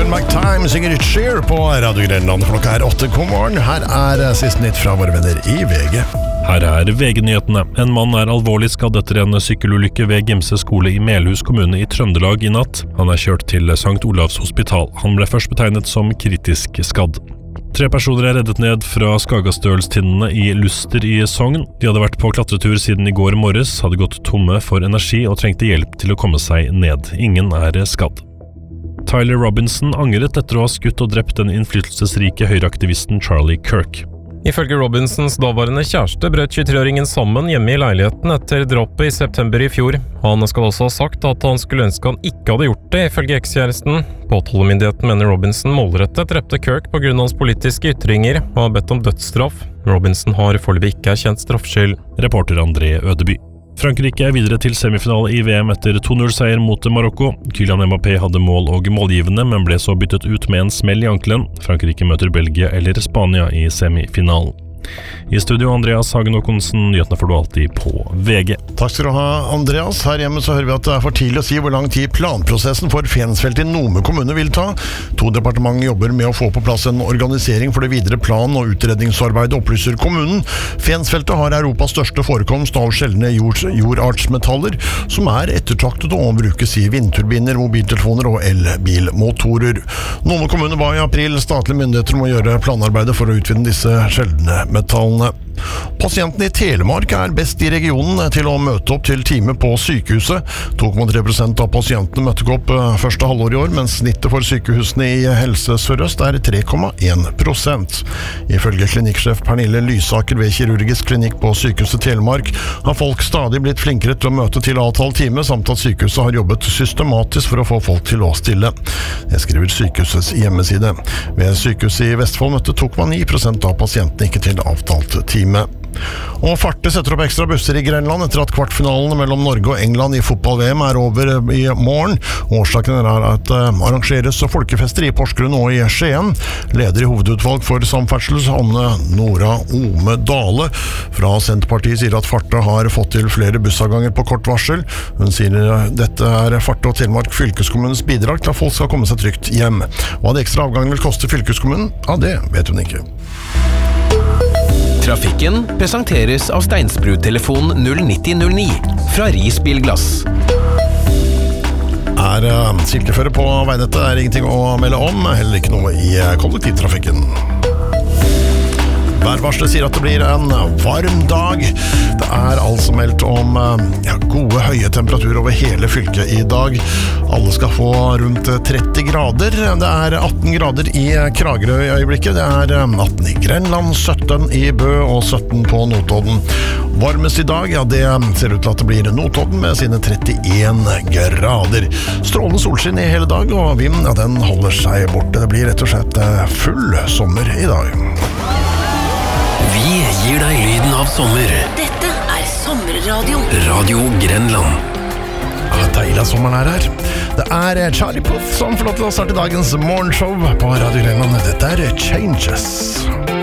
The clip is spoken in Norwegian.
Mac Time synger Cheer på Radio Grenland. Klokka 8. God morgen. Her siste nytt fra våre venner I VG. Her VG-nyhetene. En mann alvorlig skadd etter en sykkelulykke ved Gimse skole I Melhus kommune I Trøndelag I natt. Han kjørt til Sankt Olavs hospital. Han ble først betegnet som kritisk skadd. 3 personer reddet ned fra Skagastølstinnene I Luster I Sogn. De hadde vært på klatretur siden I går morges, hadde gått tomme for energi og trengte hjelp til å komme seg ned. Ingen skadd. Tyler Robinson angret etter å ha skutt og drept den innflytelsesrike høyreaktivisten Charlie Kirk. Ifølge Robinsons daværende kjæreste brøt 23-åringen sammen hjemme I leiligheten etter drapet I september I fjor. Han skal også ha sagt at han skulle ønske han ikke hadde gjort det, ifølge ekskjæresten. Påtalemyndigheten mener Robinson målrettet drepte Kirk på grunn av hans politiske ytringer og har bedt om dødsstraff. Robinson har foreløpig ikke erkjent straffskyld. Reporter André Ødeby. Frankrike videre til semifinale I VM etter 2-0-seier mot Marokko. Kylian Mbappé hadde mål og målgivende, men ble så byttet ut med en smell I ankelen. Frankrike møter Belgia eller Spania I semifinalen. I studio Andreas Hagen Håkonsen, nyhetene får du alltid på VG. Takk skal du ha, Andreas. Her hjemme så hører vi at det for tidlig å si hvor lang tid planprosessen for Fensfeltet I Nome kommune vil ta. 2 departementer jobber med å få på plass en organisering for det videre plan- og utredningsarbeidet, opplyser kommunen. Fensfeltet har Europas største forekomst av sjeldne jordartsmetaller, som ettertraktet å brukes I vindturbiner, mobiltelefoner og elbilmotorer. Nome kommune ba I april statlige myndigheter om å gjøre planarbeidet for å utvinne disse sjeldne metallene. Pasientene I Telemark best I regionen til å møte opp til time på sykehuset. 2,3% av pasientene møtte opp første halvår I år, mens snittet for sykehusene I Helse Sør-Øst 3,1%. Ifølge klinikksjef Pernille Lysaker ved kirurgisk klinikk på sykehuset Telemark har folk stadig blitt flinkere til å møte til avtalt time, samt at sykehuset har jobbet systematisk for å få folk til å stille. Det skriver sykehusets hjemmeside. Ved sykehuset I Vestfold møtte 2,9% av pasientene ikke til avtalt time. Og Farte setter opp ekstra busser I Grenland etter at kvartfinalene mellom Norge og England I fotball-VM over I morgen. Årsaken at arrangeres folkefester I Porsgrunn og I Skien. Leder I hovedutvalg for samferdsel, Anne Nora Ome Dale fra Senterpartiet, sier at Farte har fått til flere bussavganger på kort varsel. Hun sier dette Farte og Telemark fylkeskommunens bidrag til at folk skal komme seg trygt hjem. Hva de ekstra avgangene vil koste fylkeskommunen, det vet hun ikke. Trafikken presenteres av Steinsbrud-telefon 09009 fra Risbilglass. Silkeføre på veinettet ingenting å melde om, heller ikke noe I kollektivtrafikken. Værvarslet sier at det blir en varm dag. Det altså meldt om gode høye temperaturer over hele fylket I dag. Alle skal få rundt 30 grader. Det 18 grader I Kragerø I øyeblikket. Det 18 I Grenland, 17 I Bø og 17 på Notodden. Varmest I dag, det ser ut til at det blir Notodden med sine 31 grader. Strålende solskinn I hele dag, og vinden den holder seg borte. Det blir rett og slett full sommer I dag. Vi gir deg lyden av sommer. Dette sommerradio. Radio Grenland. Deilig at sommeren her. Det Charlie Puth som får lov til å starte dagens morgenshow på Radio Grenland. Dette Changes.